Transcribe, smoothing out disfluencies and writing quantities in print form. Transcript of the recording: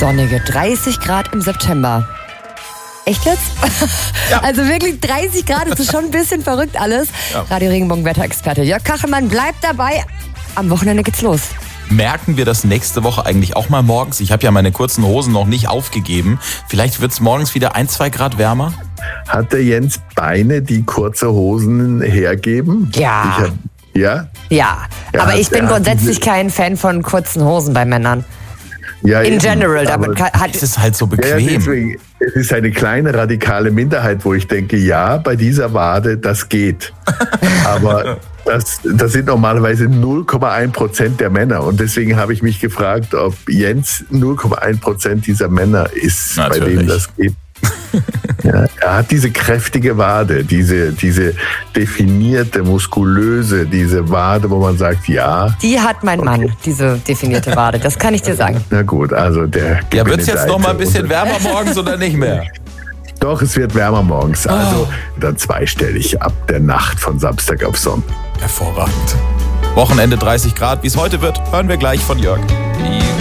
Sonnige 30 Grad im September. Echt jetzt? Ja. Also wirklich 30 Grad, das ist schon ein bisschen verrückt alles. Ja. Radio Regenbogen Wetterexperte Jörg Kachelmann bleibt dabei. Am Wochenende geht's los. Merken wir das nächste Woche eigentlich auch mal morgens? Ich habe ja meine kurzen Hosen noch nicht aufgegeben. Vielleicht wird es morgens wieder 1-2 Grad wärmer? Hat der Jens Beine, die kurze Hosen hergeben? Ja. Ja? Ja, aber ich bin grundsätzlich kein Fan von kurzen Hosen bei Männern. Ja, In eben. general, damit Es ist halt so Ja, bequem. deswegen, es ist eine kleine radikale Minderheit, wo ich denke, ja, bei dieser Wade, das geht. Aber das sind normalerweise 0,1% der Männer. Und deswegen habe ich mich gefragt, ob Jens 0,1% dieser Männer ist, bei Natürlich. denen das geht. Ja, er hat diese kräftige Wade, diese definierte, muskulöse, diese Wade, wo man sagt, ja. Die hat mein Mann, diese definierte Wade. Das kann ich dir sagen. Na gut, also der. Ja, wird es jetzt noch mal ein bisschen Gebenedeite. wärmer morgens oder nicht mehr? Doch, es wird wärmer morgens. Also dann zweistellig ab der Nacht von Samstag auf Sonntag. Hervorragend. Wochenende 30 Grad. Wie es heute wird, hören wir gleich von Jörg.